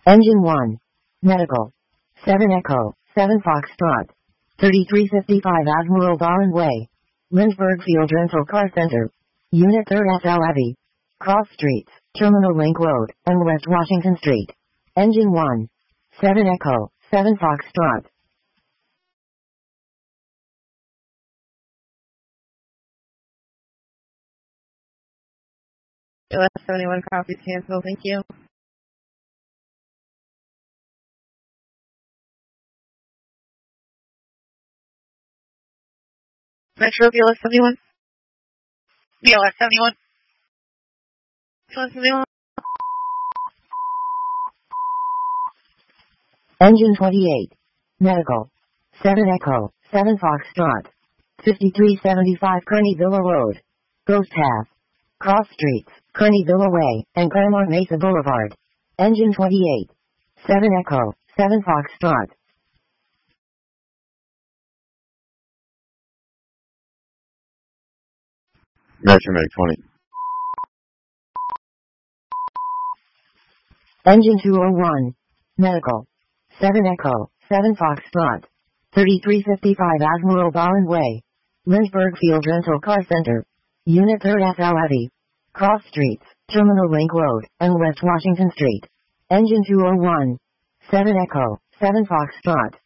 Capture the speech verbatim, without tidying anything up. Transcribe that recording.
Engine one. Medical. seven Echo, seven Foxtrot. thirty-three fifty-five Admiral Garland Way. Lynchburg Field Rental Car Center. Unit third S L Heavy. Cross Streets, Terminal Link Road, and West Washington Street. Engine one. seven Echo, seven Foxtrot. U S seventy-one copies cancel, thank you. Metro B L S seventy-one. B L S seventy-one. B L S seventy-one. Engine twenty-eight. Medical. seven Echo, seven Foxtrot. fifty-three seventy-five Kearney Villa Road. Ghost Path. Cross Streets, Kearney Villa Way, and Claremont Mesa Boulevard. Engine twenty-eight. seven Echo, seven Foxtrot. Metro Medic twenty. Engine two oh one. Medical. seven Echo, seven Foxtrot. thirty-three fifty-five Admiral Garland Way. Lynchburg Field Rental Car Center. Unit third S L Heavy. Cross Streets, Terminal Link Road, and West Washington Street. Engine two oh one. seven Echo, seven Foxtrot.